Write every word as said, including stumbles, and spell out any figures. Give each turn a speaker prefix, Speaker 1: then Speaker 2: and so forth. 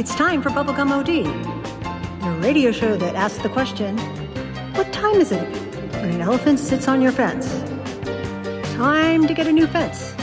Speaker 1: It's time for Bubblegum O D, the radio show that asks the question, what time is it when an elephant sits on your fence? Time to get a new fence.